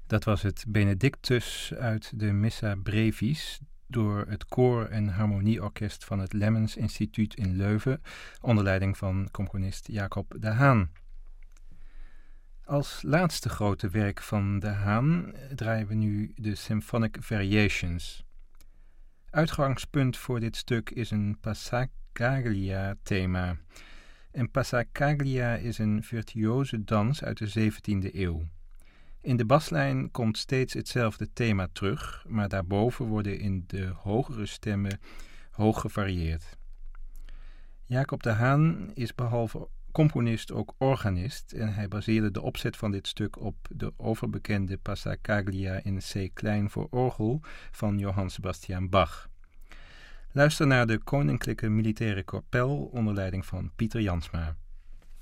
Dat was het Benedictus uit de Missa Brevis door het koor- en harmonieorkest van het Lemmens Instituut in Leuven onder leiding van componist Jacob de Haan. Als laatste grote werk van de Haan draaien we nu de Symphonic Variations. Uitgangspunt voor dit stuk is een Passacaglia-thema. Een Passacaglia is een virtuoze dans uit de 17e eeuw. In de baslijn komt steeds hetzelfde thema terug, maar daarboven worden in de hogere stemmen hoog gevarieerd. Jacob de Haan is behalve componist ook organist en hij baseerde de opzet van dit stuk op de overbekende Passacaglia in C klein voor orgel van Johann Sebastian Bach. Luister naar de Koninklijke Militaire Kapel onder leiding van Pieter Jansma.